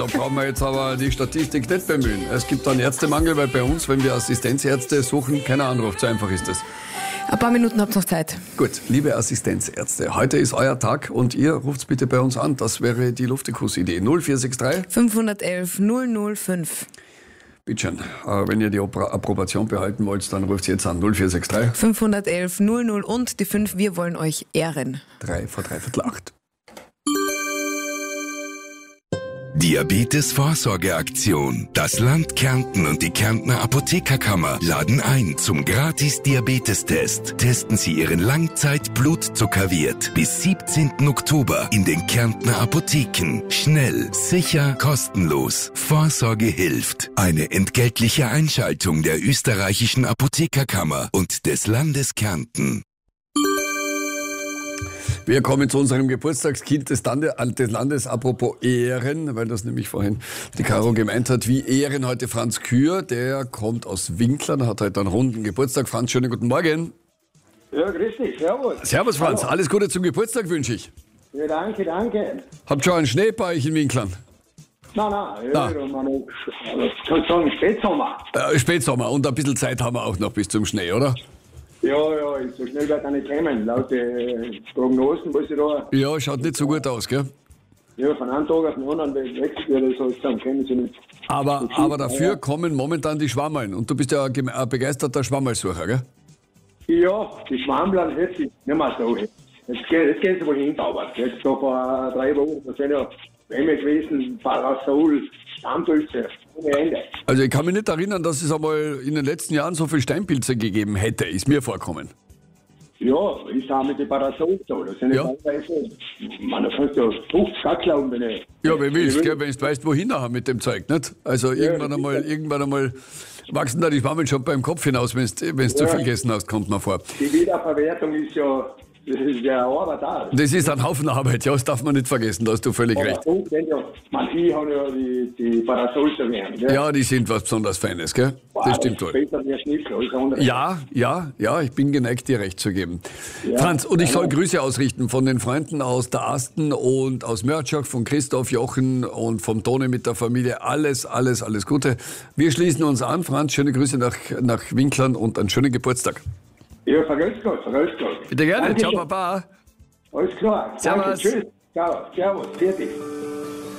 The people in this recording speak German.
Da brauchen wir jetzt aber die Statistik nicht bemühen. Es gibt dann Ärztemangel, weil bei uns, wenn wir Assistenzärzte suchen, keiner anruft. So einfach ist das. Ein paar Minuten habt ihr noch Zeit. Gut, liebe Assistenzärzte, heute ist euer Tag und ihr ruft bitte bei uns an. Das wäre die Luftikus-Idee. 0463 511 005. Bitte schön. Wenn ihr die Approbation behalten wollt, dann ruft jetzt an. 0463 511 00 und die 5. Wir wollen euch ehren. 3 vor 8. Diabetes-Vorsorgeaktion. Das Land Kärnten und die Kärntner Apothekerkammer laden ein zum Gratis-Diabetestest. Testen Sie Ihren Langzeit-Blutzuckerwert bis 17. Oktober in den Kärntner Apotheken. Schnell, sicher, kostenlos. Vorsorge hilft. Eine entgeltliche Einschaltung der österreichischen Apothekerkammer und des Landes Kärnten. Wir kommen zu unserem Geburtstagskind des Landes, apropos Ehren, weil das nämlich vorhin die Caro gemeint hat. Wie ehren heute Franz Kür, der kommt aus Winklern, hat heute einen runden Geburtstag. Franz, schönen guten Morgen. Ja, grüß dich, servus. Servus Franz, Hallo. alles Gute zum Geburtstag wünsche ich. Ja, danke. Habt schon einen Schnee bei euch in Winklern? Nein, ja, ich kann sagen Spätsommer. Spätsommer und ein bisschen Zeit haben wir auch noch bis zum Schnee, oder? Ja, so schnell wird er nicht kommen. Laut den Prognosen, was ich da... Ja, schaut nicht so gut aus, gell? Ja, von einem Tag auf den anderen wechselt oder so, dann kennen sie nicht. Aber dafür kommen momentan die Schwammeln und du bist ja ein begeisterter Schwammelsucher, gell? Ja, die Schwammlern hätte ich nicht mehr so. Jetzt gehen sie wohl hinzaubern. Jetzt da vor 3 Wochen, da sind ja Wemme gewesen, Parasol, Stammpilze, ohne Ende. Also ich kann mich nicht erinnern, dass es einmal in den letzten Jahren so viele Steinpilze gegeben hätte, ist mir vorkommen. Ja, ist auch mit den Parasol so. Das sind Ja. teilweise, man, da kannst du 50 glauben, wenn ich... Ja, wenn willst, gell, wenn du weißt, wohin nachher mit dem Zeug, nicht? Also irgendwann einmal wachsen da die Schwammeln schon beim Kopf hinaus, wenn du zu viel gegessen hast, kommt mir vor. Die Wiederverwertung ist ja, das ist ja Arbeit da. Das ist ein Haufen Arbeit, ja, das darf man nicht vergessen, da hast du völlig recht. Aber so, ja, manche haben ja die Parasol zu werden. Ja, die sind was besonders Feines, gell? Das stimmt wohl. Später der Schnitzel, alles andere. Ja, ich bin geneigt, dir recht zu geben. Ja. Franz, und ich soll Grüße ausrichten von den Freunden aus der Asten und aus Mörtschach, von Christoph, Jochen und vom Tone mit der Familie. Alles Gute. Wir schließen uns an. Franz, schöne Grüße nach Winklern und einen schönen Geburtstag. Ja, vergrüß Gott. Bitte gerne. Danke Ciao, schön. Papa. Alles klar. Servus. Danke, tschüss. Ciao, servus, fertig.